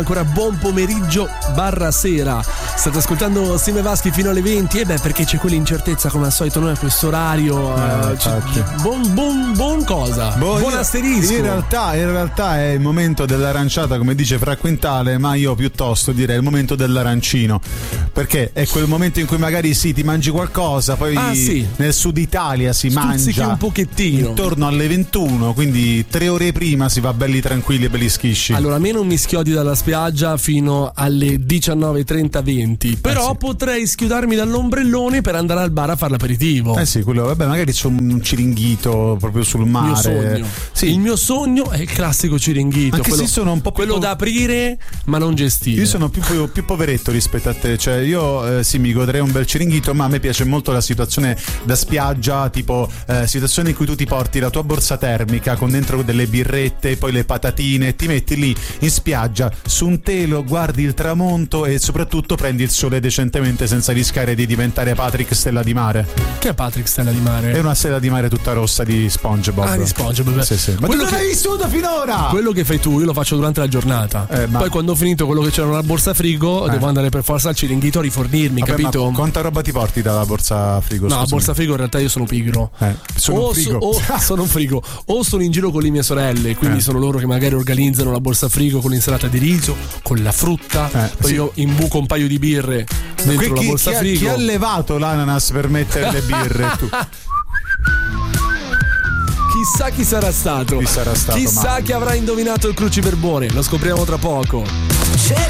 Ancora buon pomeriggio / sera. State ascoltando Sime Vaschi fino alle 20. E perché c'è quell'incertezza come al solito noi a questo orario. Buon cosa? Buon asterisco. In realtà è il momento dell'aranciata, come dice Fra Quintale, ma io piuttosto direi il momento dell'arancino. Perché è quel momento in cui magari ti mangi qualcosa, poi nel sud Italia si mangia un pochettino intorno alle 21, quindi 3 ore prima si va belli tranquilli e belli schisci. Allora, a me non mi schiodi dalla spiaggia fino alle 19:30-20, però potrei schiudarmi dall'ombrellone per andare al bar a fare l'aperitivo. Quello, vabbè, magari c'è un ciringhito proprio sul mare. Il mio sogno. Sì. Il mio sogno è il classico ciringhito, anche se sono un po' quello da aprire ma non gestire. Io sono più poveretto rispetto a te, cioè io mi godrei un bel ciringhito, ma a me piace molto la situazione da spiaggia, tipo situazione in cui tu ti porti la tua borsa termica con dentro delle birrette, poi le patatine, ti metti lì in spiaggia su un telo, guardi il tramonto e soprattutto prendi il sole decentemente senza rischiare di diventare Patrick Stella di Mare. Che è Patrick Stella di Mare? È una stella di mare tutta rossa di SpongeBob. Di SpongeBob. Sì. Ma quello tu non l'hai vissuto finora! Quello che fai tu io lo faccio durante la giornata. Poi quando ho finito quello che c'era nella borsa frigo devo andare per forza al ciringhito a rifornirmi. Vabbè, capito? Ma quanta roba ti porti dalla borsa frigo? No, la borsa frigo in realtà io sono pigro. Sono un frigo. O sono in giro con le mie sorelle, quindi sono loro che magari organizzano la borsa frigo con l'insalata di riso, con la frutta. Poi io imbuco un paio di birre dentro la borsa frigo. Chi ha levato l'ananas per mettere le birre? Tu. Chissà chi sarà stato. Chissà chi avrà indovinato il cruciverbone. Lo scopriamo tra poco.